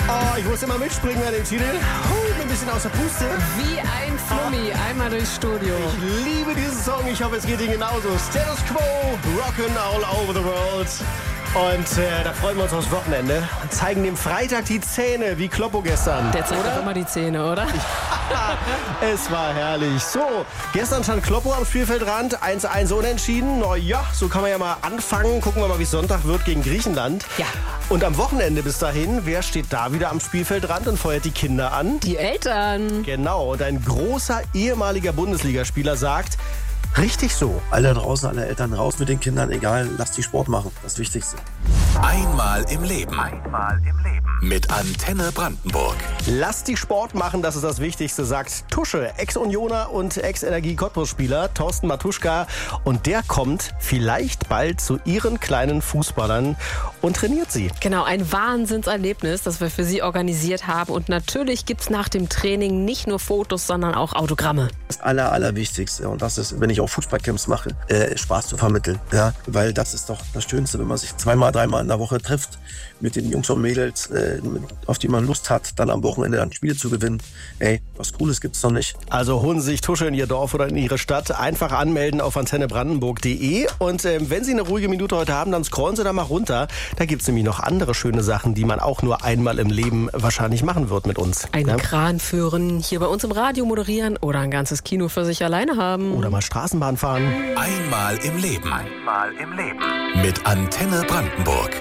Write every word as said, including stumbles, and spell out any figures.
Oh, ich muss immer mitspringen an den Titel. Oh, bin ein bisschen aus der Puste. Wie ein Flummi, einmal durchs Studio. Ich liebe diesen Song. Ich hoffe, es geht Ihnen genauso. Status Quo, rockin' all over the world. Und äh, da freuen wir uns aufs Wochenende und zeigen dem Freitag die Zähne, wie Kloppo gestern. Der zeigt doch immer die Zähne, oder? Es war herrlich. So, gestern stand Kloppo am Spielfeldrand, eins zu eins unentschieden. Na ja, so kann man ja mal anfangen. Gucken wir mal, wie es Sonntag wird gegen Griechenland. Ja. Und am Wochenende bis dahin, wer steht da wieder am Spielfeldrand und feuert die Kinder an? Die Eltern. Genau, und ein großer ehemaliger Bundesligaspieler sagt, richtig so. Alle draußen, alle Eltern raus mit den Kindern, egal, lasst die Sport machen, das Wichtigste. Einmal im Leben. Einmal im Leben. Mit Antenne Brandenburg. Lasst die Sport machen, das ist das Wichtigste, sagt Tusche, Ex-Unioner und Ex-Energie-Cottbus-Spieler Thorsten Matuschka. Und der kommt vielleicht bald zu ihren kleinen Fußballern und trainiert sie. Genau, ein Wahnsinnserlebnis, das wir für Sie organisiert haben. Und natürlich gibt's nach dem Training nicht nur Fotos, sondern auch Autogramme. Das Aller, Allerwichtigste, und das ist, wenn ich auch Fußballcamps mache, äh, Spaß zu vermitteln. Ja? Weil das ist doch das Schönste, wenn man sich zweimal, dreimal in der Woche trifft mit den Jungs und Mädels, äh, auf die man Lust hat, dann am Wochenende dann Spiele zu gewinnen. Ey, was Cooles gibt's doch nicht. Also holen Sie sich Tusche in Ihr Dorf oder in Ihre Stadt. Einfach anmelden auf antenne brandenburg punkt de. Und äh, wenn Sie eine ruhige Minute heute haben, dann scrollen Sie da mal runter. Da gibt's nämlich noch andere schöne Sachen, die man auch nur einmal im Leben wahrscheinlich machen wird mit uns. Einen ja? Kran führen, hier bei uns im Radio moderieren oder ein ganzes Kino für sich alleine haben. Oder mal Straßenbahn fahren. Einmal im Leben. Einmal im Leben. Mit Antenne Brandenburg.